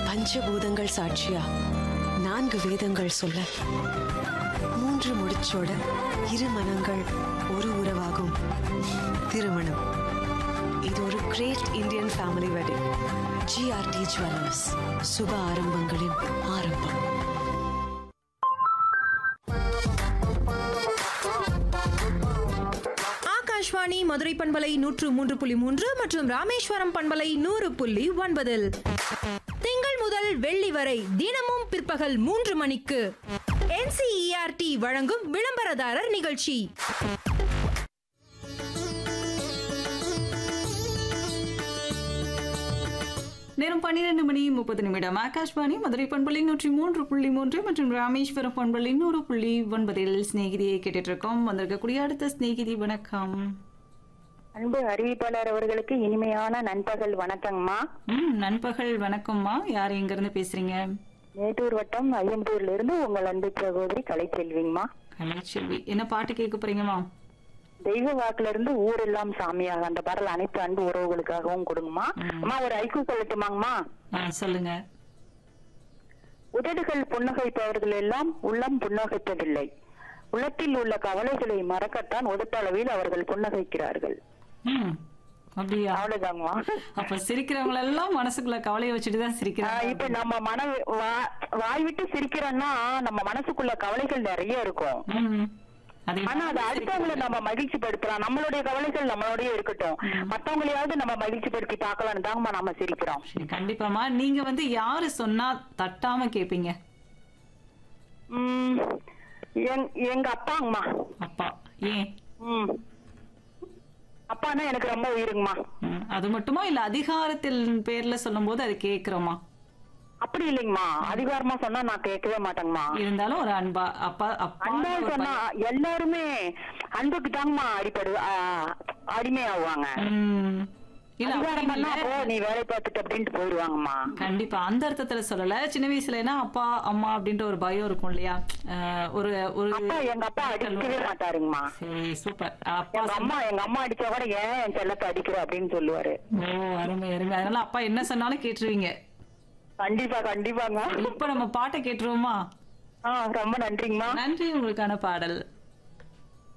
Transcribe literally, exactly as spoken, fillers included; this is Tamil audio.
பஞ்சபூதங்கள் சாட்சியா நான்கு வேதங்கள் சொல்ல மூன்று முடிச்சோட இரு மனங்கள் ஒரு உறவாகும் திருமணம். இது ஒரு great Indian family wedding. GRT jewellers, சுப ஆரம்பங்களின் ஆரம்பம். ஆகாஷ்வாணி மதுரை பண்பலை நூற்று மூன்று புள்ளி மூன்று மற்றும் ராமேஸ்வரம் பண்பலை நூறு புள்ளி ஒன்பதில் திங்கள் முதல் வெள்ளி வரை தினமும் பிற்பகல் மூன்று மணிக்கு என்சிஇஆர்டி வழங்கும் விளம்பரதாரர் நிகழ்ச்சி. நேரம் பன்னிரண்டு மணி முப்பது நிமிடம். ஆகாஷ்வாணி மதுரை பண்பலை நூற்றி மூன்று புள்ளி மூன்று மற்றும் ராமேஸ்வரம் பண்பலை நூறு புள்ளி ஒன்பதில் ஸ்நேகிதியை கேட்டுட்டு இருக்கோம். வந்திருக்கக்கூடிய அடுத்த ஸ்நேகிதி வணக்கம். அன்பு அறிவிப்பாளர் அவர்களுக்கு இனிமையான நண்பகல் வணக்கங்கம்மா. ம் நண்பகல் வணக்கம்மா. யார் எங்க இருந்து பேசுறீங்க? மேட்டூர் வட்டம் ஐயம்பூர்ல இருந்து உங்கள் அன்பு சகோதரி கலைச்செல்விங்கம்மா. கலைச்செல்வி, என்ன பாட்டு கேட்க போறீங்கம்மா? தெய்வ வாக்குல இருந்து ஊரெல்லாம் சாமியாக அந்த பாடல் அனைத்து அன்பு உறவுகளுக்காகவும் கொடுங்கம்மா. அம்மா ஒரு ஐக்கு சொல்லட்டுமாங்கம்மா? சொல்லுங்க. உதடுகள் புன்னகைப்பவர்கள் எல்லாம் உள்ளம் புன்னகைப்பதில்லை. உள்ளத்தில் உள்ள கவலைகளை மறக்கத்தான் உதட்டளவில் அவர்கள் புன்னகைக்கிறார்கள். அப்படியா? அவ்வளவுதாங்கம்மா. அப்ப சிரிக்கிறவங்க எல்லாம் மனசுக்குள்ள கவலையை வச்சுட்டுதான் சிரிக்கிறாங்க. இப்ப நம்ம மன வாய் விட்டு சிரிக்கிறோம்னா நம்ம மனசுக்குள்ள கவலைகள் நிறைய இருக்கும். ஆனா அது அடுத்தவங்களை நம்ம மகிழ்ச்சி படுத்தலாம். நம்மளுடைய கவலைகள் நம்மளோடய இருக்கட்டும், மத்தவங்களையாவது நம்ம மகிழ்ச்சி படுத்தி பார்க்கலாம் தாங்கம்மா நம்ம சிரிக்கிறோம். கண்டிப்பாமா. நீங்க வந்து யாரு சொன்னா தட்டாம கேப்பீங்க? உம் எங்க அப்பாங்கம்மா. அப்பா? ஏன்? உம் அப்பான்னா எனக்கு ரொம்ப உயிருங்கம்மா. அது மட்டுமா இல்ல அதிகாரத்தில் பேர்ல சொல்லும் போது அது கேக்குறோமா? அப்படி இல்லைங்கம்மா, அதிகாரமா சொன்னா நான் கேட்கவே மாட்டேங்கம்மா. இருந்தாலும் ஒரு அன்பா அப்பா அன்பா சொன்னா எல்லாருமே அன்புக்கு தாங்கம்மா அடிப்படு அடிமை ஆகுவாங்க. நீ வேலை பார்த்துட்டு அப்படின்ட்டு போயிடுவாங்கம்மா. கண்டிப்பா அந்த அர்த்தத்துல சொல்லல. சின்ன வயசுலனா அப்பா அம்மா அப்படின்ற ஒரு பயம் இருக்கும் இல்லையா? ஒரு ஒரு எங்க அப்பா அடிக்கவே மாட்டாருங்கம்மா. சரி, சூப்பர். அப்பா அம்மா எங்க அம்மா அடிச்சா கூட ஏன் என் செல்லத்தை அடிக்கிற அப்படின்னு சொல்லுவாரு. ஓ அருமை அருமை. அதனால அப்பா என்ன சொன்னாலும் கேட்டுருவீங்க. கண்டிப்பா கண்டிப்பாங்க. இப்ப நம்ம பாட்டை கேட்டுருவோமா? ஆஹ் ரொம்ப நன்றிங்கம்மா. நன்றி. உங்களுக்கான பாடல்.